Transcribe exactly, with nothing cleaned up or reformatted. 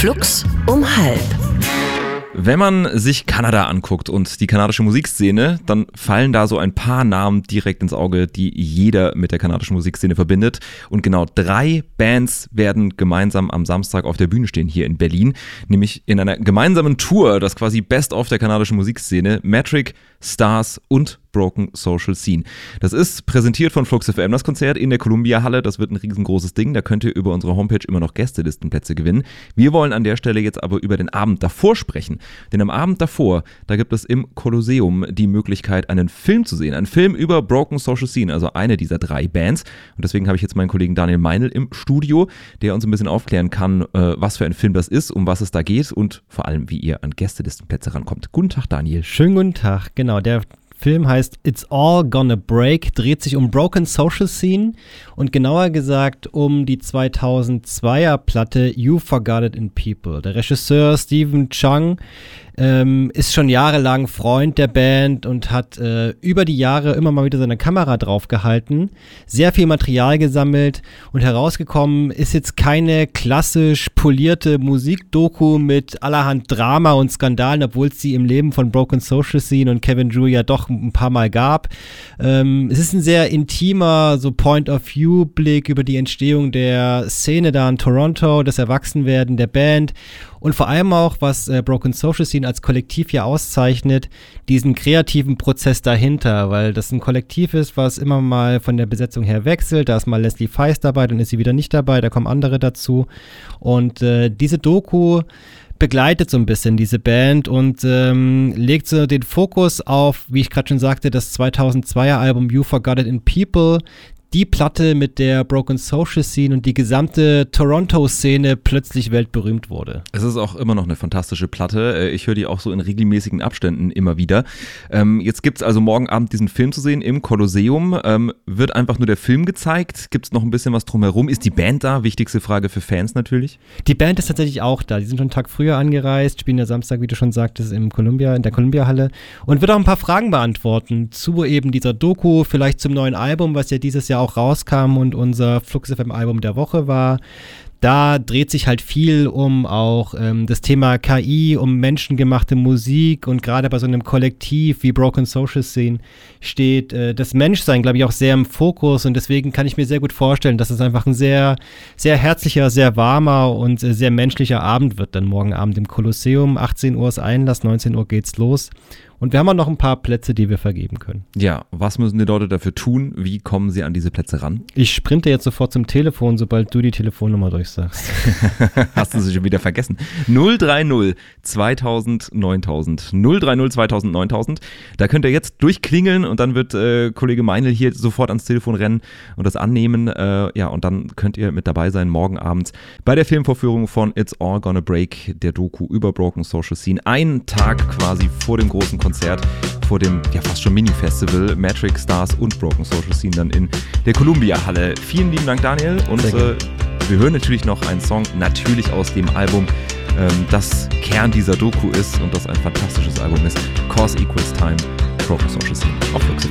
Flux um halb. Wenn man sich Kanada anguckt und die kanadische Musikszene, dann fallen da so ein paar Namen direkt ins Auge, die jeder mit der kanadischen Musikszene verbindet. Und genau drei Bands werden gemeinsam am Samstag auf der Bühne stehen hier in Berlin, nämlich in einer gemeinsamen Tour, das quasi Best of der kanadischen Musikszene, Metric, Stars und Broken Social Scene. Das ist präsentiert von Flux F M, das Konzert in der Columbia-Halle. Das wird ein riesengroßes Ding. Da könnt ihr über unsere Homepage immer noch Gästelistenplätze gewinnen. Wir wollen an der Stelle jetzt aber über den Abend davor sprechen. Denn am Abend davor, da gibt es im Kolosseum die Möglichkeit, einen Film zu sehen. Ein Film über Broken Social Scene, also eine dieser drei Bands. Und deswegen habe ich jetzt meinen Kollegen Daniel Meinl im Studio, der uns ein bisschen aufklären kann, was für ein Film das ist, um was es da geht und vor allem, wie ihr an Gästelistenplätze rankommt. Guten Tag, Daniel. Schönen guten Tag. Genau, der Film heißt It's All Gonna Break, dreht sich um Broken Social Scene und genauer gesagt um die zweitausendzweier Platte You Forgot It in People. Der Regisseur Stephen Chung ähm, ist schon jahrelang Freund der Band und hat äh, über die Jahre immer mal wieder seine Kamera drauf gehalten, sehr viel Material gesammelt und herausgekommen ist jetzt keine klassisch polierte Musikdoku mit allerhand Drama und Skandalen, obwohl es sie im Leben von Broken Social Scene und Kevin Drew ja doch ein paar Mal gab. Ähm, es ist ein sehr intimer, so Point-of-View-Blick über die Entstehung der Szene da in Toronto, das Erwachsenwerden der Band und vor allem auch, was äh, Broken Social Scene als Kollektiv ja auszeichnet, diesen kreativen Prozess dahinter, weil das ein Kollektiv ist, was immer mal von der Besetzung her wechselt. Da ist mal Leslie Feist dabei, dann ist sie wieder nicht dabei, da kommen andere dazu. Und äh, diese Doku begleitet so ein bisschen diese Band und ähm, legt so den Fokus auf, wie ich gerade schon sagte, das zweitausendzweier Album You Forgot It in People, die Platte, mit der Broken Social Scene und die gesamte Toronto-Szene plötzlich weltberühmt wurde. Es ist auch immer noch eine fantastische Platte. Ich höre die auch so in regelmäßigen Abständen immer wieder. Ähm, jetzt gibt es also morgen Abend diesen Film zu sehen im Kolosseum. Ähm, wird einfach nur der Film gezeigt? Gibt es noch ein bisschen was drumherum? Ist die Band da? Wichtigste Frage für Fans natürlich. Die Band ist tatsächlich auch da. Die sind schon einen Tag früher angereist, spielen ja Samstag, wie du schon sagtest, im Columbia, in der Columbia-Halle und wird auch ein paar Fragen beantworten zu eben dieser Doku, vielleicht zum neuen Album, was ja dieses Jahr auch rauskam und unser Flux F M Album der Woche war. Da dreht sich halt viel um auch ähm, das Thema K I, um menschengemachte Musik und gerade bei so einem Kollektiv wie Broken Social Scene steht äh, das Menschsein, glaube ich, auch sehr im Fokus und deswegen kann ich mir sehr gut vorstellen, dass es einfach ein sehr, sehr herzlicher, sehr warmer und äh, sehr menschlicher Abend wird dann morgen Abend im Kolosseum. achtzehn Uhr ist Einlass, neunzehn Uhr geht's los. Und wir haben auch noch ein paar Plätze, die wir vergeben können. Ja, was müssen die Leute dafür tun? Wie kommen sie an diese Plätze ran? Ich sprinte jetzt sofort zum Telefon, sobald du die Telefonnummer durchsagst. Hast du sie schon wieder vergessen? null drei null zweitausend neuntausend. null drei null zweitausend neuntausend. Da könnt ihr jetzt durchklingeln und dann wird äh, Kollege Meinl hier sofort ans Telefon rennen und das annehmen. Äh, ja, und dann könnt ihr mit dabei sein morgen Abend bei der Filmvorführung von It's All Gonna Break, der Doku über Broken Social Scene. Einen Tag quasi vor dem großen Konzert. Konzert vor dem ja fast schon Mini-Festival Metric, Stars und Broken Social Scene dann in der Columbia-Halle. Vielen lieben Dank, Daniel. Und äh, wir hören natürlich noch einen Song, natürlich aus dem Album, ähm, das Kern dieser Doku ist und das ein fantastisches Album ist. Cause Equals Time, Broken Social Scene auf Flux.